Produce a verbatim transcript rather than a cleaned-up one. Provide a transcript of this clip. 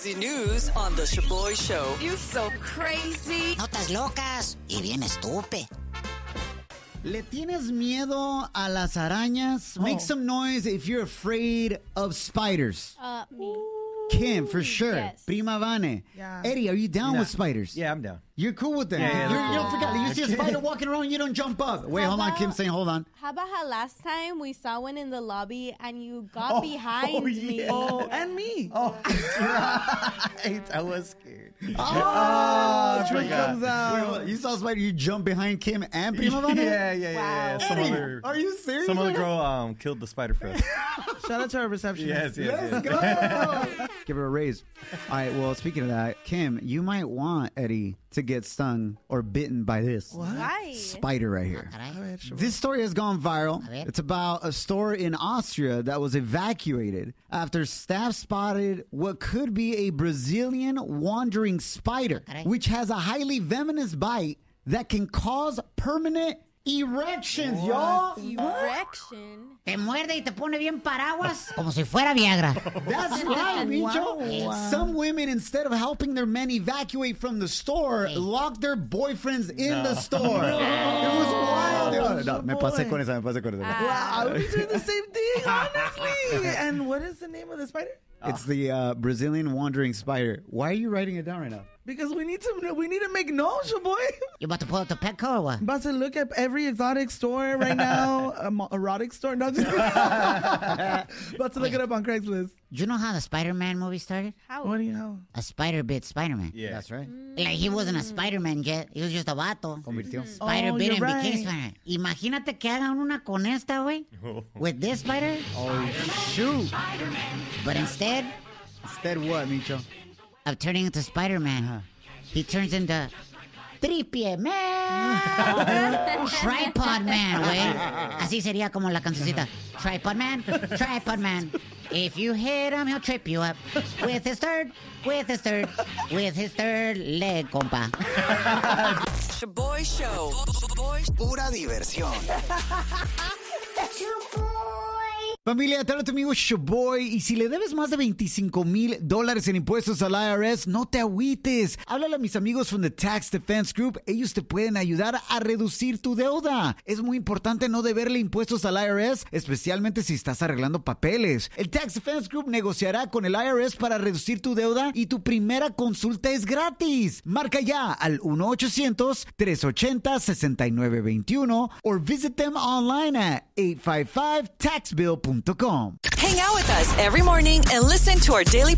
crazy news on the Shaboy Show. You so crazy. Notas locas y bien estúpido. ¿Le tienes miedo a las arañas? Oh. Make some noise if you're afraid of spiders. Uh, me. Kim, for sure. Yes. Prima Vane. Yeah. Eddie, are you down Nah. with spiders? Yeah, I'm down. You're cool with them? Yeah, yeah, You're, they're you don't cool. forget. You see a spider walking around, you don't jump up. Wait, How hold on. about- Kim saying, hold on. How about how last time we saw one in the lobby and you got Oh, behind oh, me? yeah. Oh, and me. Oh, right. I was scared. Oh, I truth forgot. comes out. Wait, hold on. You saw a spider, you jump behind Kim and Prima Vane? Yeah, yeah, yeah. yeah. Wow. Some Eddie, other, are you serious? some other right now? girl um, killed the spider for us. Shout out to our receptionist. yes, yes, Let's yes. go. Give her a raise. All right, well, speaking of that, Kim, you might want Eddie to get stung or bitten by this Why? spider right here. Caray. This story has gone viral. A ver. It's about a store in Austria that was evacuated after staff spotted what could be a Brazilian wandering spider, Caray. which has a highly venomous bite that can cause permanent erections, y'all. Erection. Te muerde y te pone bien paraguas como si fuera Viagra. That's right, Micho. Wow. Some women, instead of helping their men evacuate from the store, Hey. locked their boyfriends in the store. It was wild. No, no, me pasé con esa, me pasé con esa. Wow, I would be doing the same thing, honestly. And what is the name of the spider? It's the uh, Brazilian wandering spider. Why are you writing it down right now? Because we need to we need to make noise, your boy. You about to pull out the Petco or what? I'm about to look at every exotic store right now, um, erotic store. No, just about to look it up on Craigslist. Do you know how the Spider-Man movie started? How? What do you know? A spider bit Spider-Man. Yeah. That's right. Like, he wasn't a Spider-Man yet. He was just a vato. Convirtió. Spider Oh, bit you're and right. became Spider-Man. Imagínate que hagan una con esta, güey. With this spider. Oh, shoot. But instead Instead what, Micho? of turning into Spider-Man, Uh-huh. he turns into Tripie Man. Tripod Man, güey. Así sería como la cancioncita. Tripod Man, Tripod Man. If you hit him, he'll trip you up. With his third, with his third, with his third leg, compa. Shaboy Show. Shaboy Pura diversión. Familia, te habla tu amigo Shaboy. Y si le debes más de veinticinco mil dólares en impuestos al I R S, no te agüites. Háblale a mis amigos from the Tax Defense Group. Ellos te pueden ayudar a reducir tu deuda. Es muy importante no deberle impuestos al I R S, especialmente si estás arreglando papeles. El Tax Defense Group negociará con el I R S para reducir tu deuda y tu primera consulta es gratis. Marca ya al uno ochocientos, tres ochenta, sesenta y nueve veintiuno or visit them online at eight five five tax bill dot com. Hang out with us every morning and listen to our daily